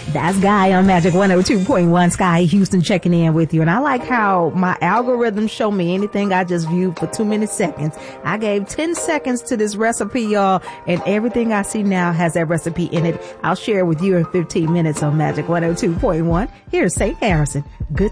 That's Guy on Magic 102.1. Sky Houston checking in with you. And I like how my algorithms show me anything I just viewed for 2 minutes seconds. I gave 10 seconds to this recipe, y'all, and everything I see now has that recipe in it. I'll share it with you in 15 minutes on Magic 102.1. Here's St. Harrison. Good